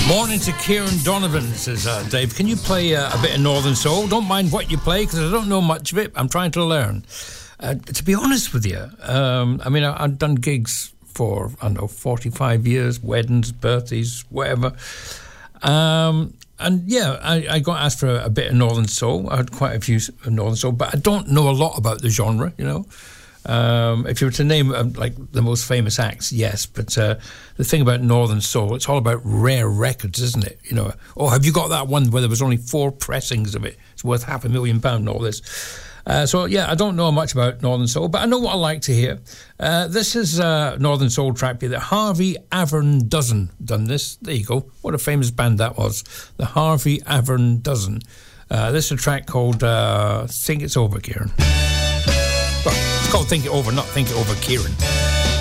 Morning to Kieran Donovan, says Dave. Can you play a bit of Northern Soul? Don't mind what you play, because I don't know much of it. I'm trying to learn. To be honest with you, I mean, I've done gigs for, 45 years, weddings, birthdays, whatever. And yeah, I got asked for a bit of Northern Soul. I had quite a few Northern Soul, but I don't know a lot about the genre, you know. If you were to name like the most famous acts, yes, but the thing about Northern Soul, it's all about rare records, isn't it? You know, oh, have you got that one where there was only 4 pressings of it? It's worth £500,000 and all this. So yeah, I don't know much about Northern Soul, but I know what I like to hear. This is a Northern Soul track that Harvey Avern Dozen done this. There you go. What a famous band that was. The Harvey Avern Dozen. This is a track called Think It's Over, Kieran. Well, it's called Think It Over, not Think It Over, Kieran.